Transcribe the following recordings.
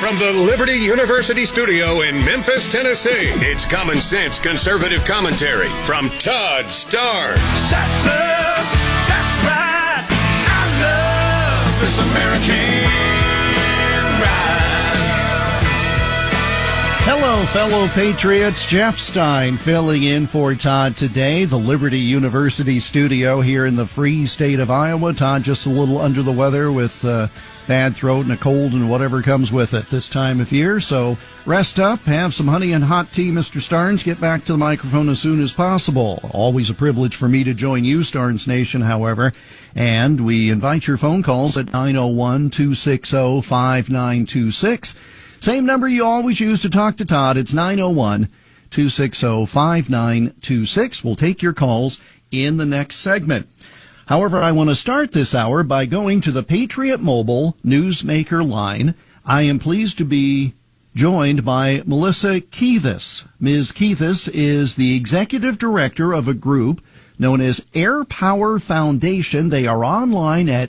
from the Liberty University studio in Memphis, Tennessee, it's Common Sense Conservative Commentary from Todd Starnes. That's right. I love this American ride. Hello, fellow patriots. Jeff Stein filling in for Todd today. The Liberty University studio here in the free state of Iowa. Todd just a little under the weather with bad throat and a cold and whatever comes with it this time of year. So rest up, have some honey and hot tea, Mr. Starnes. Get back to the microphone as soon as possible. Always a privilege for me to join you, Starnes Nation, however. And we invite your phone calls at 901-260-5926. Same number you always use to talk to Todd. It's 901-260-5926. We'll take your calls in the next segment. However, I want to start this hour by going to the Patriot Mobile Newsmaker line. I am pleased to be joined by Melissa Keithis. Ms. Keithis is the executive director of a group known as Air Power Foundation. They are online at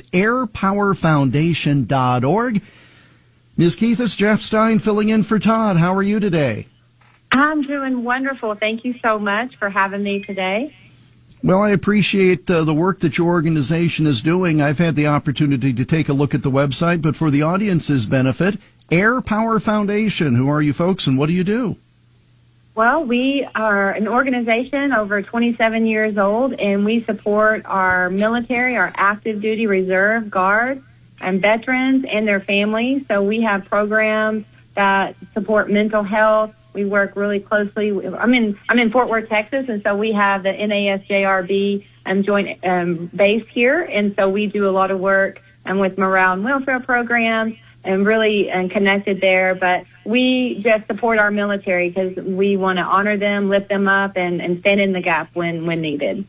airpowerfoundation.org. Ms. Keithis, Jeff Stein filling in for Todd. How are you today? I'm doing wonderful. Thank you so much for having me today. Well, I appreciate the work that your organization is doing. I've had the opportunity to take a look at the website, but for the audience's benefit, Air Power Foundation, who are you folks and what do you do? Well, we are an organization over 27 years old, and we support our military, our active duty reserve, guard, and veterans and their families. So we have programs that support mental health. We work really closely. I'm in Fort Worth, Texas, and so we have the NASJRB joint base here, and so we do a lot of work with morale and welfare programs and really connected there. But we just support our military because we want to honor them, lift them up, and stand in the gap when needed.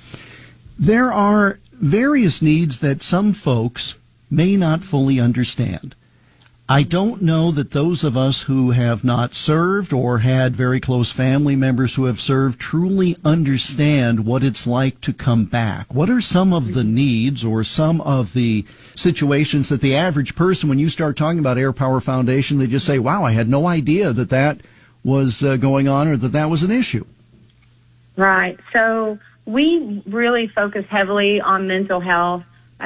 There are various needs that some folks may not fully understand. I don't know that those of us who have not served or had very close family members who have served truly understand what it's like to come back. What are some of the needs or some of the situations that the average person, when you start talking about Air Power Foundation, they just say, wow, I had no idea that was going on or that was an issue? Right. So we really focus heavily on mental health.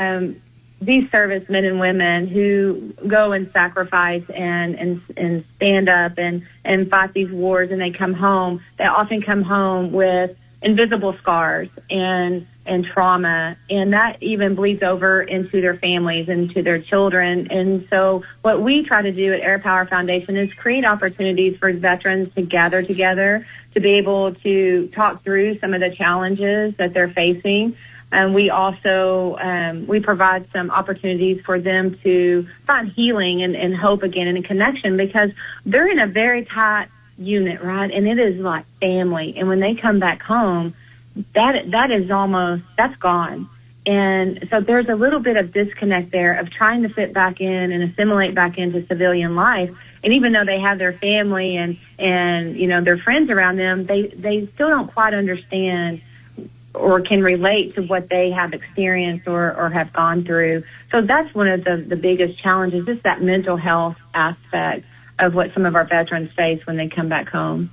These servicemen and women who go and sacrifice and stand up and fight these wars, and they come home, they often come home with invisible scars and trauma, and that even bleeds over into their families and to their children. And so what we try to do at Air Power Foundation is create opportunities for veterans to gather together, to be able to talk through some of the challenges that they're facing. And we also we provide some opportunities for them to find healing and hope again and a connection, because they're in a very tight unit, right? And it is like family. And when they come back home, that is almost, that's gone. And so there's a little bit of disconnect there of trying to fit back in and assimilate back into civilian life. And even though they have their family and you know, their friends around them, they still don't quite understand or can relate to what they have experienced or have gone through. So that's one of the biggest challenges, just that mental health aspect of what some of our veterans face when they come back home.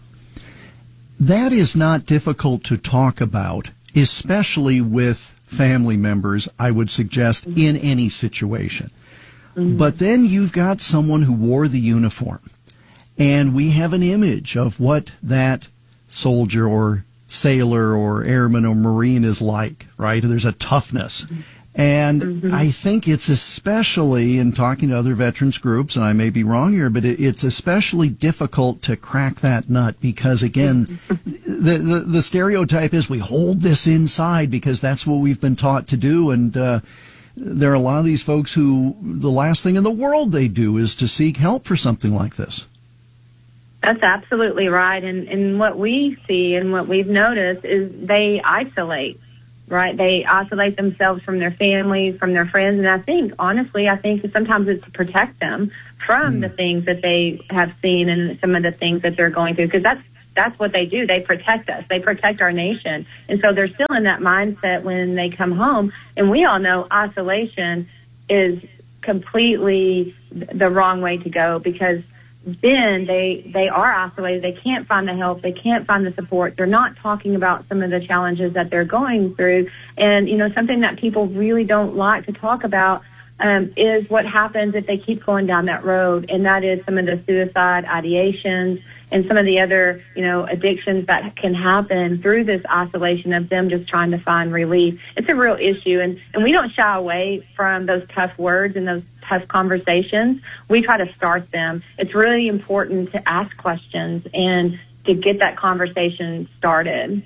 That is not difficult to talk about, especially with family members, I would suggest, in any situation. Mm-hmm. But then you've got someone who wore the uniform, and we have an image of what that soldier or sailor or airman or Marine is like, right? There's a toughness. And I think it's especially, in talking to other veterans groups, and I may be wrong here, but it's especially difficult to crack that nut because, again, the stereotype is we hold this inside because that's what we've been taught to do. And there are a lot of these folks who the last thing in the world they do is to seek help for something like this. That's absolutely right. And what we see and what we've noticed is they isolate, right? They isolate themselves from their families, from their friends. And I think that sometimes it's to protect them from the things that they have seen and some of the things that they're going through. Because that's what they do. They protect us. They protect our nation. And so they're still in that mindset when they come home. And we all know isolation is completely the wrong way to go, because then they are isolated. They can't find the help. They can't find the support. They're not talking about some of the challenges that they're going through. And, something that people really don't like to talk about is what happens if they keep going down that road. And that is some of the suicide ideations and some of the other, addictions that can happen through this isolation of them just trying to find relief. It's a real issue. And we don't shy away from those tough words and those tough conversations. We try to start them. It's really important to ask questions and to get that conversation started.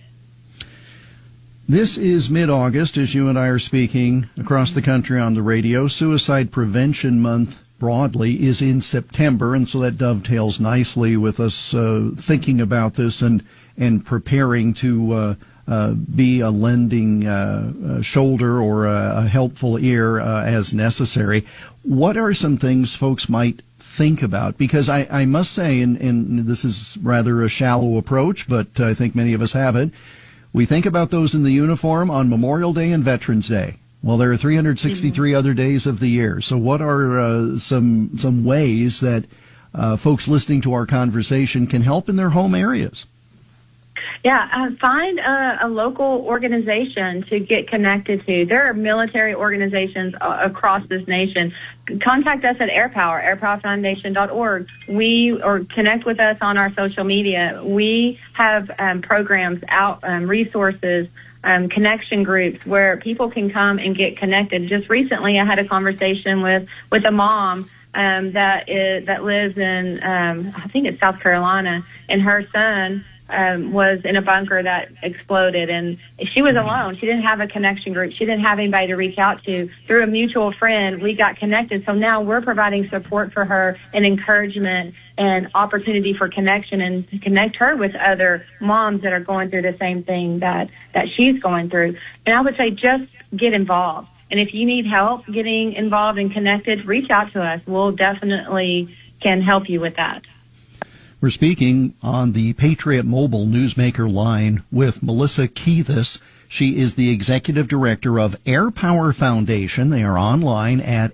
This is mid-August as you and I are speaking across the country on the radio. Suicide Prevention Month broadly is in September, and so that dovetails nicely with us thinking about this and preparing to be a lending shoulder or a helpful ear as necessary. What are some things folks might think about? Because I must say, and this is rather a shallow approach, but I think many of us have it, we think about those in the uniform on Memorial Day and Veterans Day. Well, there are 363 other days of the year. So what are some ways that folks listening to our conversation can help in their home areas? Yeah, find a local organization to get connected to. There are military organizations across this nation. Contact us at AirPower, airpowerfoundation.org. Or connect with us on our social media. We have programs out, resources, connection groups where people can come and get connected. Just recently, I had a conversation with a mom that lives in I think it's South Carolina, and her son was in a bunker that exploded, and she was alone. She didn't have a connection group. She didn't have anybody to reach out to. Through a mutual friend, we got connected. So now we're providing support for her and encouragement and opportunity for connection, and to connect her with other moms that are going through the same thing that she's going through. And I would say just get involved. And if you need help getting involved and connected, reach out to us. We'll definitely can help you with that. We're speaking on the Patriot Mobile Newsmaker line with Melissa Keithis. She is the executive director of AirPower Foundation. They are online at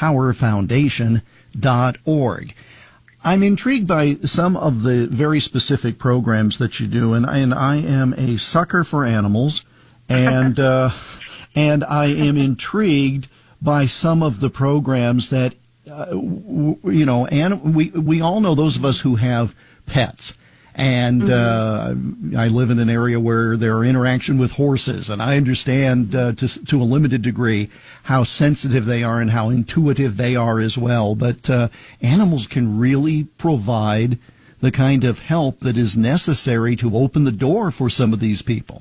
airpowerfoundation.org. I'm intrigued by some of the very specific programs that you do, and I am a sucker for animals, and and I am intrigued by some of the programs that we all know, those of us who have pets, and I live in an area where there are interaction with horses, and I understand to a limited degree how sensitive they are and how intuitive they are as well. But animals can really provide the kind of help that is necessary to open the door for some of these people.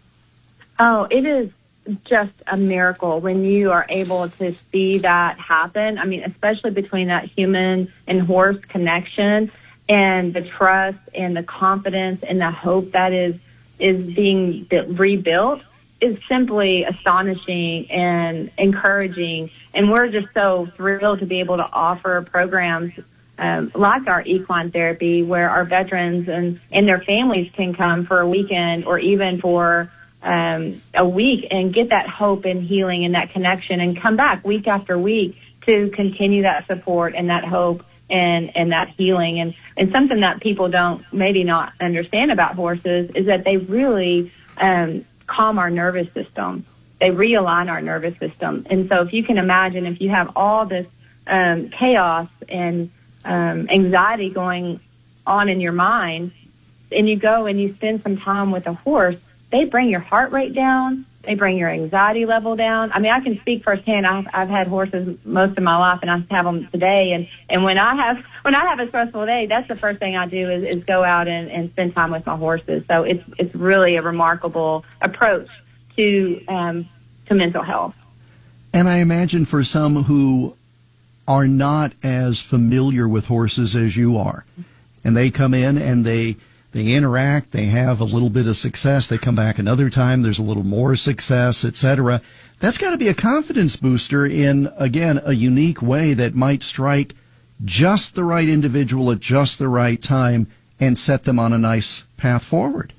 Oh, it is just a miracle when you are able to see that happen. I mean, especially between that human and horse connection and the trust and the confidence and the hope that is being rebuilt is simply astonishing and encouraging. And we're just so thrilled to be able to offer programs like our equine therapy, where our veterans and their families can come for a weekend or even for a week and get that hope and healing and that connection, and come back week after week to continue that support and that hope and that healing. And something that people don't maybe not understand about horses is that they really calm our nervous system. They realign our nervous system. And so if you can imagine, if you have all this chaos and anxiety going on in your mind, and you go and you spend some time with a horse, they bring your heart rate down. They bring your anxiety level down. I mean, I can speak firsthand. I've had horses most of my life, and I have them today. And when I have a stressful day, that's the first thing I do is go out and spend time with my horses. So it's really a remarkable approach to mental health. And I imagine for some who are not as familiar with horses as you are, and they come in and they interact, they have a little bit of success, they come back another time, there's a little more success, etc. That's got to be a confidence booster in, again, a unique way that might strike just the right individual at just the right time and set them on a nice path forward.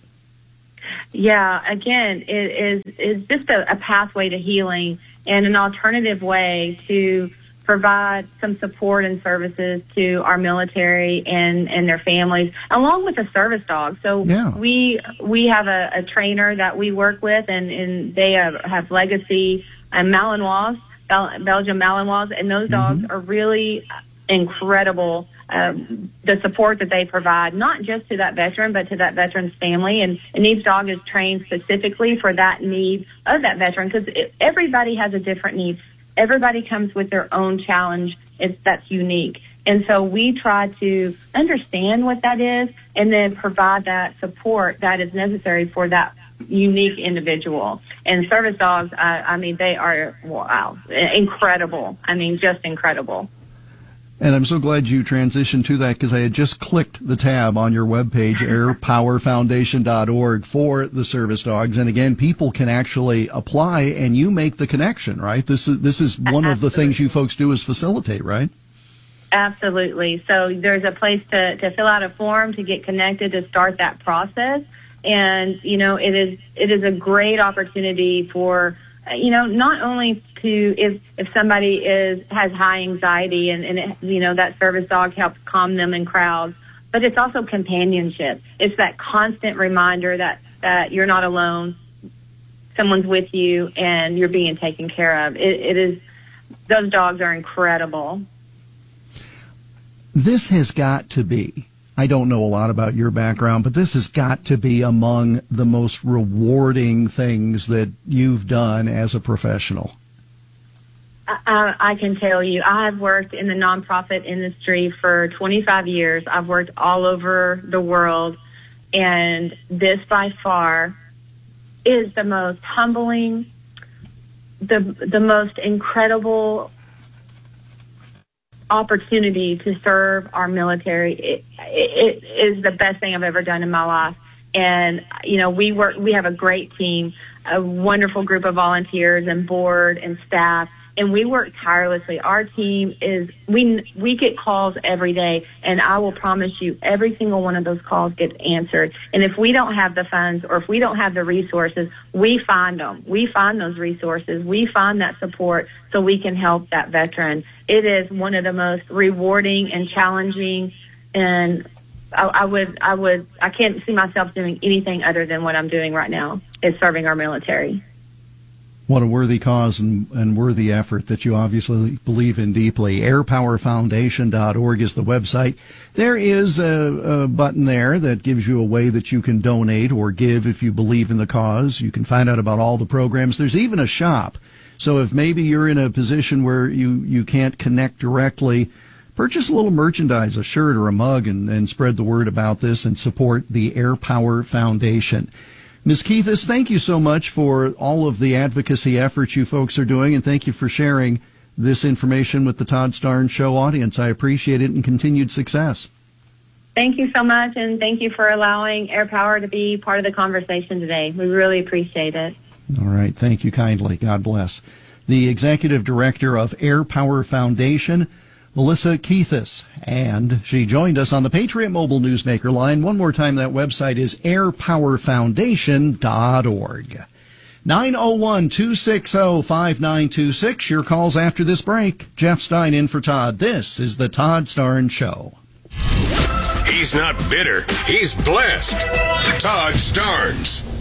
Yeah, again, it is just a pathway to healing and an alternative way to provide some support and services to our military and their families, along with the service dogs. So we have a trainer that we work with, and they have legacy Malinois, Belgian Malinois, and those dogs are really incredible. The support that they provide, not just to that veteran, but to that veteran's family. And each dog is trained specifically for that need of that veteran, because everybody has a different need. Everybody comes with their own challenge that's unique. And so we try to understand what that is and then provide that support that is necessary for that unique individual. And service dogs, I mean, they are, wow, incredible. I mean, just incredible. And I'm so glad you transitioned to that, because I had just clicked the tab on your webpage, airpowerfoundation.org, for the service dogs. And again, people can actually apply, and you make the connection, right? This is one of the things you folks do is facilitate, right? Absolutely. So there's a place to fill out a form to get connected, to start that process. And, you know, it is a great opportunity for, you know, not only to, if somebody has high anxiety and you know, that service dog helps calm them in crowds, but it's also companionship. It's that constant reminder that you're not alone. Someone's with you and you're being taken care of. It is, those dogs are incredible. This has got to be, I don't know a lot about your background, but this has got to be among the most rewarding things that you've done as a professional. I can tell you, I've worked in the nonprofit industry for 25 years. I've worked all over the world, and this by far is the most humbling, the most incredible opportunity to serve our military. It is the best thing I've ever done in my life. And, you know, we have a great team, a wonderful group of volunteers and board and staff, and we work tirelessly. Our team is, we get calls every day, and I will promise you every single one of those calls gets answered. And if we don't have the funds or if we don't have the resources, we find them. We find those resources. We find that support so we can help that veteran. It is one of the most rewarding and challenging, and I can't see myself doing anything other than what I'm doing right now, is serving our military. What a worthy cause and worthy effort that you obviously believe in deeply. airpowerfoundation.org is the website. There is a button there that gives you a way that you can donate or give if you believe in the cause. You can find out about all the programs. There's even a shop. So if maybe you're in a position where you can't connect directly, purchase a little merchandise, a shirt or a mug, and spread the word about this and support the Air Power Foundation. Ms. Keithis, thank you so much for all of the advocacy efforts you folks are doing, and thank you for sharing this information with the Todd Starnes Show audience. I appreciate it, and continued success. Thank you so much, and thank you for allowing Air Power to be part of the conversation today. We really appreciate it. All right. Thank you kindly. God bless. The Executive Director of Air Power Foundation, Melissa Keithis, and she joined us on the Patriot Mobile Newsmaker line. One more time, that website is airpowerfoundation.org. 901-260-5926. Your calls after this break. Jeff Stein in for Todd. This is the Todd Starnes Show. He's not bitter. He's blessed. Todd Starnes.